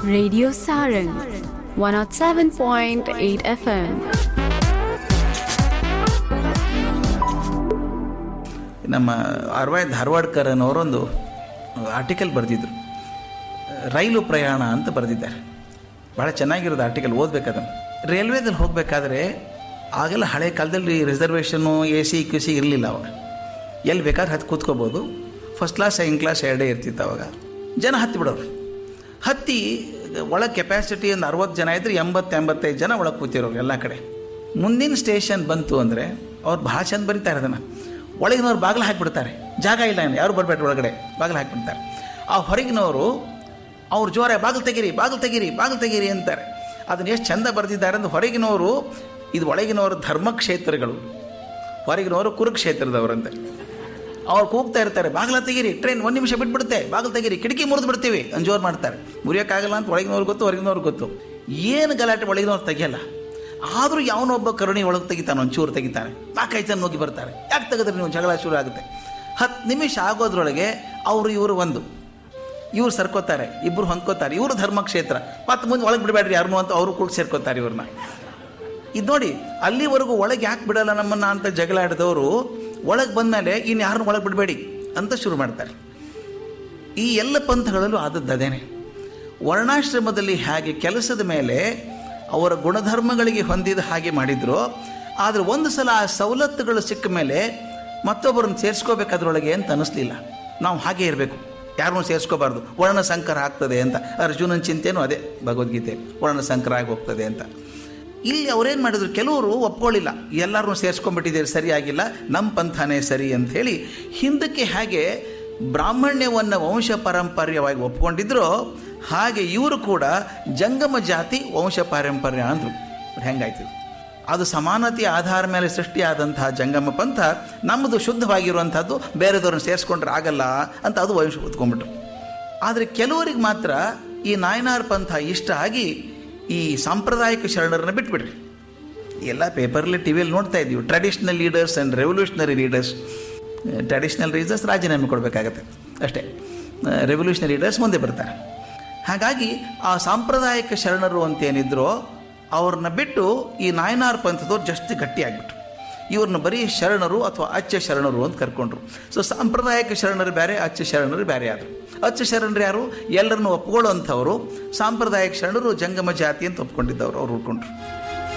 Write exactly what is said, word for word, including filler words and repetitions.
Radio Sarang one oh seven point eight F M. ನಮ್ಮ R Y Dharwadkar ಅನ್ನೋರೊಂದು article ಬರೆದಿದ್ರು, ರೈಲು ಪ್ರಯಾಣ ಅಂತ ಬರೆದಿದ್ದಾರೆ. ಭಾಳ ಚೆನ್ನಾಗಿರೋದು ಆರ್ಟಿಕಲ್, ಓದಬೇಕದನ್ನು. ರೈಲ್ವೇದಲ್ಲಿ ಹೋಗಬೇಕಾದ್ರೆ ಆಗೆಲ್ಲ ಹಳೆ ಕಾಲದಲ್ಲಿ reservation A C Q C ಇರಲಿಲ್ಲ. ಅವಾಗ ಎಲ್ಲಿ ಬೇಕಾದ್ರೆ ಹತ್ತಿ ಕೂತ್ಕೋಬೋದು. ಫಸ್ಟ್ ಕ್ಲಾಸ್ ಸೆಕೆಂಡ್ ಕ್ಲಾಸ್ ಎರಡೇ ಇರ್ತಿತ್ತು. ಅವಾಗ ಜನ ಹತ್ತಿ ಬಿಡೋರು. ಹತ್ತಿ ಒಳಗೆ ಕೆಪಾಸಿಟಿ ಒಂದು ಅರವತ್ತು ಜನ ಇದ್ದರೆ ಎಂಬತ್ತು ಎಂಬತ್ತೈದು ಜನ ಒಳಗೆ ಕೂತಿರೋರು ಎಲ್ಲ ಕಡೆ. ಮುಂದಿನ ಸ್ಟೇಷನ್ ಬಂತು ಅಂದರೆ ಅವ್ರು ಭಾಳ ಚೆಂದ ಬರೀತಾರೆ ಅದನ್ನು. ಒಳಗಿನವ್ರು ಬಾಗಿಲು ಹಾಕಿಬಿಡ್ತಾರೆ, ಜಾಗ ಇಲ್ಲ ಏನು, ಯಾರು ಬರಬೇಡ್ರಿ ಒಳಗಡೆ, ಬಾಗಿಲು ಹಾಕಿಬಿಡ್ತಾರೆ. ಆ ಹೊರಗಿನವರು ಅವ್ರು ಜೋರ ಬಾಗಿಲು ತೆಗೀರಿ ಬಾಗಿಲು ತೆಗೀರಿ ಬಾಗಿಲು ತೆಗೀರಿ ಅಂತಾರೆ. ಅದನ್ನು ಎಷ್ಟು ಚೆಂದ ಬರೆದಿದ್ದಾರೆ ಅಂದರೆ, ಹೊರಗಿನವರು ಇದು ಒಳಗಿನವರು ಧರ್ಮಕ್ಷೇತ್ರಗಳು, ಹೊರಗಿನವರು ಕುರುಕ್ಷೇತ್ರದವರಂತೆ. ಅವ್ರು ಕೂಗ್ತಾ ಇರ್ತಾರೆ, ಬಾಗಿಲ ತೆಗೀರಿ, ಟ್ರೈನ್ ಒಂದು ನಿಮಿಷ ಬಿಟ್ಬಿಡುತ್ತೆ, ಬಾಗಿಲು ತೆಗೀರಿ, ಕಿಟಕಿ ಮುರಿದು ಬಿಡ್ತೀವಿ ಅಂತ ಜೋರು ಮಾಡ್ತಾರೆ. ಮುರಿಯೋಕ್ಕಾಗಲ್ಲ ಅಂತ ಒಳಗಿನವ್ರು ಗೊತ್ತು, ಹೊರಗಿನವ್ರು ಗೊತ್ತು. ಏನು ಗಲಾಟೆ, ಒಳಗಿನವ್ರು ತೆಗಿಯಲ್ಲ. ಆದರೂ ಯಾವನೊಬ್ಬ ಕರುಣಿ ಒಳಗೆ ತೆಗಿತಾನೆ, ಒಂಚೂರು ತೆಗಿತಾನೆ, ನಾಲ್ಕೈದು ಹೋಗಿ ಬರ್ತಾರೆ. ಯಾಕೆ ತೆಗೆದ್ರೆ ನೀವು, ಜಗಳ ಶುರು ಆಗುತ್ತೆ. ಹತ್ತು ನಿಮಿಷ ಆಗೋದ್ರೊಳಗೆ ಅವರು ಇವರು ಒಂದು ಇವ್ರು ಸರ್ಕೋತಾರೆ, ಇಬ್ಬರು ಹೊಂದ್ಕೋತಾರೆ. ಇವರು ಧರ್ಮಕ್ಷೇತ್ರ, ಮತ್ತು ಮುಂದೆ ಒಳಗೆ ಬಿಡಬೇಡ್ರಿ ಯಾರನ್ನೂ ಅಂತ ಅವರು ಕೂಡ ಸೇರ್ಕೋತಾರೆ ಇವ್ರನ್ನ. ಇದು ನೋಡಿ, ಅಲ್ಲಿವರೆಗೂ ಒಳಗೆ ಯಾಕೆ ಬಿಡಲ್ಲ ನಮ್ಮನ್ನು ಅಂತ ಜಗಳ ಆಡಿದವರು ಒಳಗೆ ಬಂದಮೇಲೆ ಇನ್ನು ಯಾರನ್ನೂ ಒಳಗೆ ಬಿಡಬೇಡಿ ಅಂತ ಶುರು ಮಾಡ್ತಾರೆ. ಈ ಎಲ್ಲ ಪಂಥಗಳಲ್ಲೂ ಆದದ್ದು ಅದೇನೆ. ವರ್ಣಾಶ್ರಮದಲ್ಲಿ ಹೇಗೆ ಕೆಲಸದ ಮೇಲೆ ಅವರ ಗುಣಧರ್ಮಗಳಿಗೆ ಹೊಂದಿದ ಹಾಗೆ ಮಾಡಿದ್ರು, ಆದರೆ ಒಂದು ಸಲ ಆ ಸವಲತ್ತುಗಳು ಸಿಕ್ಕ ಮೇಲೆ ಮತ್ತೊಬ್ಬರನ್ನು ಸೇರಿಸ್ಕೋಬೇಕಾದ್ರೊಳಗೆ ಅಂತ ಅನ್ನಿಸ್ಲಿಲ್ಲ. ನಾವು ಹಾಗೆ ಇರಬೇಕು, ಯಾರನ್ನೂ ಸೇರಿಸ್ಕೋಬಾರ್ದು, ವರ್ಣ ಸಂಕರ ಆಗ್ತದೆ ಅಂತ. ಅರ್ಜುನನ ಚಿಂತೆನೂ ಅದೇ, ಭಗವದ್ಗೀತೆ ವರ್ಣ ಸಂಕರ ಆಗಿ ಹೋಗ್ತದೆ ಅಂತ. ಇಲ್ಲಿ ಅವರೇನು ಮಾಡಿದ್ರು, ಕೆಲವರು ಒಪ್ಕೊಳ್ಳಿಲ್ಲ, ಎಲ್ಲರನ್ನೂ ಸೇರಿಸ್ಕೊಂಡ್ಬಿಟ್ಟಿದ್ದೀರಿ, ಸರಿಯಾಗಿಲ್ಲ, ನಮ್ಮ ಪಂಥನೇ ಸರಿ ಅಂಥೇಳಿ ಹಿಂದಕ್ಕೆ ಹೇಗೆ ಬ್ರಾಹ್ಮಣ್ಯವನ್ನು ವಂಶ ಪಾರಂಪರ್ಯವಾಗಿ ಒಪ್ಕೊಂಡಿದ್ರೋ ಹಾಗೆ ಇವರು ಕೂಡ ಜಂಗಮ ಜಾತಿ ವಂಶ ಪಾರಂಪರ್ಯ ಅಂದರು. ಹೆಂಗಾಯ್ತು ಅದು? ಸಮಾನತೆಯ ಆಧಾರ ಮೇಲೆ ಸೃಷ್ಟಿಯಾದಂತಹ ಜಂಗಮ ಪಂಥ ನಮ್ಮದು ಶುದ್ಧವಾಗಿರುವಂಥದ್ದು, ಬೇರೆದವ್ರನ್ನ ಸೇರಿಸ್ಕೊಂಡ್ರೆ ಆಗಲ್ಲ ಅಂತ ಅದು ವಂಶ ಹೊತ್ಕೊಂಡ್ಬಿಟ್ರು. ಆದರೆ ಕೆಲವರಿಗೆ ಮಾತ್ರ ಈ ನಾಯನಾರ್ ಪಂಥ ಇಷ್ಟ ಆಗಿ ಈ ಸಾಂಪ್ರದಾಯಿಕ ಶರಣರನ್ನ ಬಿಟ್ಬಿಡ್ರಿ. ಎಲ್ಲ ಪೇಪರಲ್ಲಿ ಟಿ ವಿಯಲ್ಲಿ ನೋಡ್ತಾ ಇದ್ದೀವಿ, traditional leaders and revolutionary leaders. Traditional leaders ರಾಜೀನಾಮೆ ಕೊಡಬೇಕಾಗತ್ತೆ ಅಷ್ಟೇ, ರೆವಲ್ಯೂಷನರಿ ಲೀಡರ್ಸ್ ಮುಂದೆ ಬರ್ತಾರೆ. ಹಾಗಾಗಿ ಆ ಸಾಂಪ್ರದಾಯಿಕ ಶರಣರು ಅಂತೇನಿದ್ರೋ ಅವ್ರನ್ನ ಬಿಟ್ಟು ಈ ನಾಯನಾರ್ ಪಂಥದವ್ರು ಜಾಸ್ತಿ ಗಟ್ಟಿಯಾಗ್ಬಿಟ್ರು. ಇವ್ರನ್ನ ಬರೀ ಶರಣರು ಅಥವಾ ಅಚ್ಚ ಶರಣರು ಅಂತ ಕರ್ಕೊಂಡ್ರು. ಸೊ ಸಾಂಪ್ರದಾಯಿಕ ಶರಣರು ಬೇರೆ, ಅಚ್ಚ ಶರಣರು ಬೇರೆ ಆದರು. ಅಚ್ಚ ಶರಣರು ಯಾರು? ಎಲ್ಲರನ್ನು ಒಪ್ಕೊಳ್ಳೋ ಅಂಥವರು. ಸಾಂಪ್ರದಾಯಿಕ ಶರಣರು ಜಂಗಮ ಜಾತಿ ಅಂತ ಒಪ್ಕೊಂಡಿದ್ದವರು, ಅವ್ರು ಉಳ್ಕೊಂಡ್ರು.